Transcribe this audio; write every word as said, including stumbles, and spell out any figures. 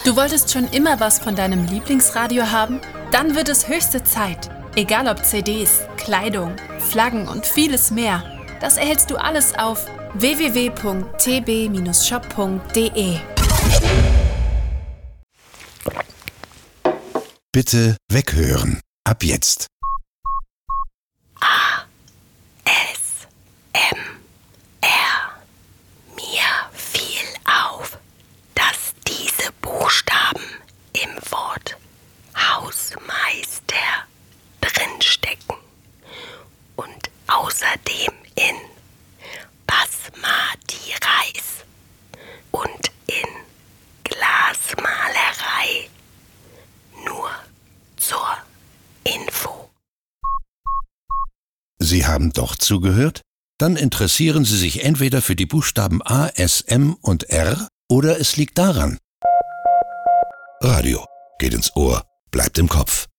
Du wolltest schon immer was von deinem Lieblingsradio haben? Dann wird es höchste Zeit. Egal ob C Ds, Kleidung, Flaggen und vieles mehr. Das erhältst du alles auf w w w punkt t b Bindestrich shop punkt d e. Bitte weghören. Ab jetzt. A. S. M. R. Mir fiel auf, dass diese Buchstaben im Wort Hausmeister drinstecken und außerdem in Basmati Reis und in Glasmalerei. Nur zur Info. Sie haben doch zugehört? Dann interessieren Sie sich entweder für die Buchstaben A, S, M und R oder es liegt daran. Radio geht ins Ohr, bleibt im Kopf.